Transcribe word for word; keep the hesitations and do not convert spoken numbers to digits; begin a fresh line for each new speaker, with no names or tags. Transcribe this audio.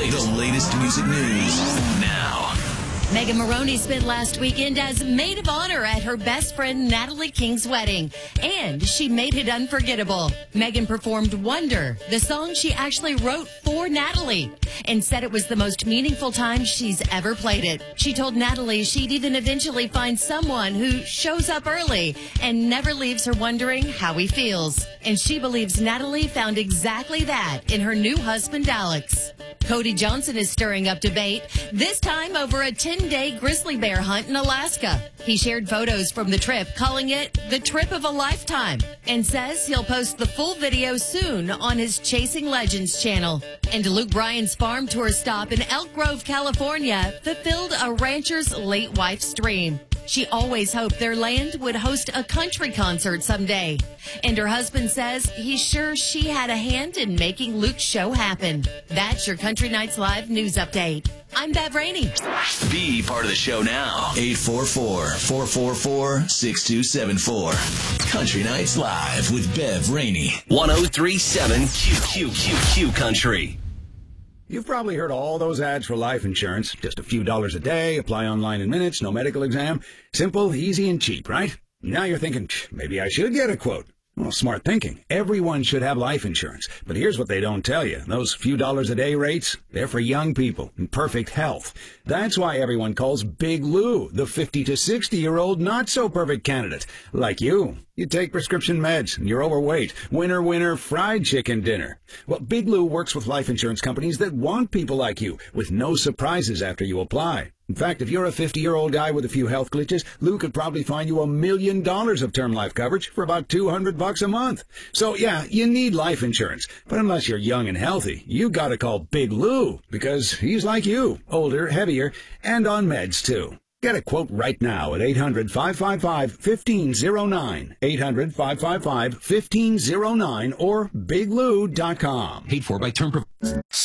latest, the latest music news now.
Megan Moroney spent last weekend as maid of honor at her best friend Natalie King's wedding, and she made it unforgettable. Megan performed Wonder, the song she actually wrote for Natalie, and said it was the most meaningful time she's ever played it. She told Natalie she'd even eventually find someone who shows up early and never leaves her wondering how he feels. And she believes Natalie found exactly that in her new husband, Alex. Cody Johnson is stirring up debate, this time over a ten-day grizzly bear hunt in Alaska. He shared photos from the trip, calling it the trip of a lifetime, and says he'll post the full video soon on his Chasing Legends channel. And Luke Bryan's farm tour stop in Elk Grove, California, fulfilled a rancher's late wife's dream. She always hoped their land would host a country concert someday. And her husband says he's sure she had a hand in making Luke's show happen. That's your Country Nights Live news update. I'm Bev Rainey.
Be part of the show now. eight four four, four four four, six two seven four. Country Nights Live with Bev Rainey. one oh three point seven Q Q Q Q Country.
You've probably heard all those ads for life insurance. Just a few dollars a day, apply online in minutes, no medical exam. Simple, easy, and cheap, right? Now you're thinking, maybe I should get a quote. Well, smart thinking. Everyone should have life insurance. But here's what they don't tell you. Those few dollars a day rates, they're for young people in perfect health. That's why everyone calls Big Lou the fifty to sixty-year-old not-so-perfect candidate. Like you. You take prescription meds, and you're overweight. Winner, winner, fried chicken dinner. Well, Big Lou works with life insurance companies that want people like you, with no surprises after you apply. In fact, if you're a fifty-year-old guy with a few health glitches, Lou could probably find you a million dollars of term life coverage for about two hundred bucks a month. So, yeah, you need life insurance. But unless you're young and healthy, you gotta call Big Lou, because he's like you, older, heavier, and on meds, too. Get a quote right now at eight hundred, five five five, one five zero nine, eight hundred, five five five, one five zero nine, or big lou dot com.
Paid for by Term Pro-